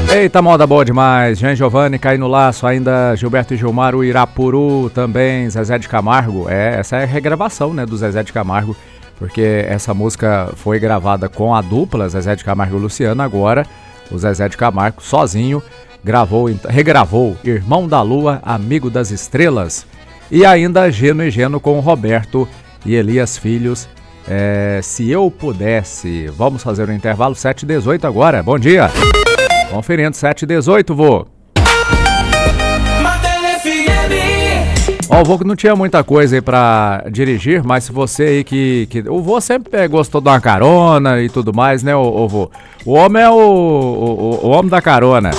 Eita, moda boa demais. Jean Giovanni, Cai no Laço, ainda Gilberto e Gilmar, o Irapuru também, Zezé de Camargo. Essa é a regravação, né, do Zezé de Camargo, porque essa música foi gravada com a dupla Zezé de Camargo e Luciano. Agora o Zezé de Camargo sozinho regravou Irmão da Lua, Amigo das Estrelas, e ainda Geno e Geno com Roberto e Elias Filhos. Se eu pudesse. Vamos fazer um intervalo, 7h18 agora. Bom dia. Conferindo, 7h18, vô. Ó, o vô que não tinha muita coisa aí pra dirigir, mas se você aí que o vô sempre gostou de uma carona e tudo mais, né, o vô? O homem é o homem da carona.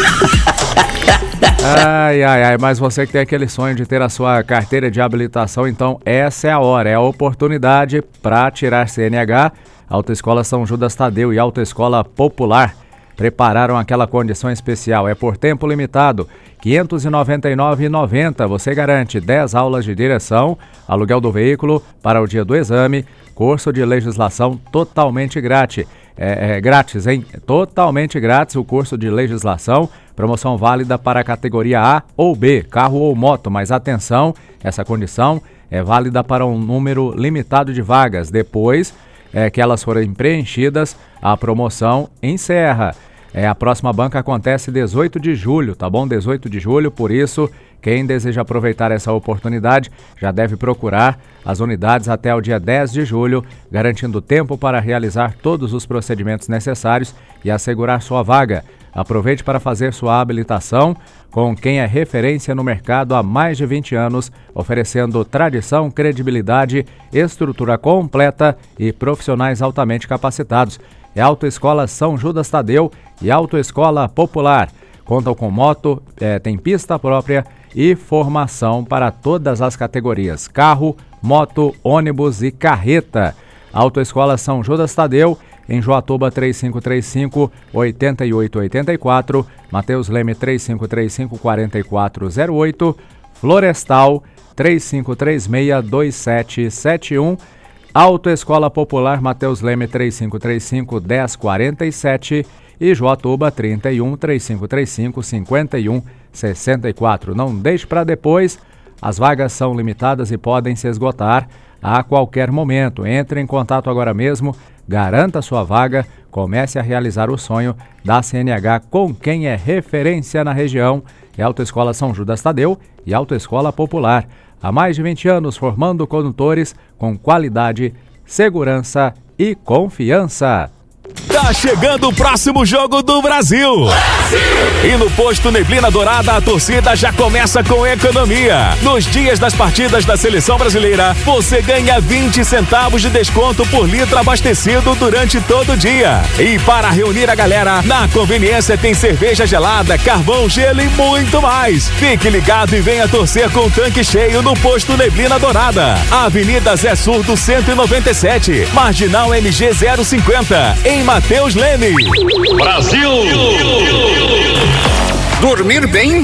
Ai, mas você que tem aquele sonho de ter a sua carteira de habilitação, então essa é a hora, é a oportunidade para tirar CNH. Autoescola São Judas Tadeu e Autoescola Popular prepararam aquela condição especial. É por tempo limitado, R$ 599,90. Você garante 10 aulas de direção, aluguel do veículo para o dia do exame, curso de legislação totalmente grátis. Grátis, hein? Totalmente grátis o curso de legislação. Promoção válida para a categoria A ou B, carro ou moto. Mas atenção, essa condição é válida para um número limitado de vagas. Depois que elas forem preenchidas, a promoção encerra. A próxima banca acontece 18 de julho, tá bom? 18 de julho, por isso, quem deseja aproveitar essa oportunidade já deve procurar as unidades até o dia 10 de julho, garantindo tempo para realizar todos os procedimentos necessários e assegurar sua vaga. Aproveite para fazer sua habilitação com quem é referência no mercado há mais de 20 anos, oferecendo tradição, credibilidade, estrutura completa e profissionais altamente capacitados. É a Autoescola São Judas Tadeu e Autoescola Popular. Contam com moto, tem pista própria e formação para todas as categorias: carro, moto, ônibus e carreta. Autoescola São Judas Tadeu, em Joatuba 3535-8884, Mateus Leme 3535-4408, Florestal 3536-2771, Autoescola Popular Mateus Leme 3535-1047 e Joatuba 31-3535-5164. Não deixe para depois, as vagas são limitadas e podem se esgotar a qualquer momento. Entre em contato agora mesmo, garanta sua vaga, comece a realizar o sonho da CNH com quem é referência na região. É a Autoescola São Judas Tadeu e Autoescola Popular. Há mais de 20 anos formando condutores com qualidade, segurança e confiança. Tá chegando o próximo jogo do Brasil. E no posto Neblina Dourada a torcida já começa com economia. Nos dias das partidas da Seleção Brasileira, você ganha 20 centavos de desconto por litro abastecido durante todo o dia. E para reunir a galera, na conveniência tem cerveja gelada, carvão, gelo e muito mais. Fique ligado e venha torcer com o tanque cheio no posto Neblina Dourada. Avenida Zé Surdo 197, Marginal MG 050, em Mateus Leme. Brasil! Dormir bem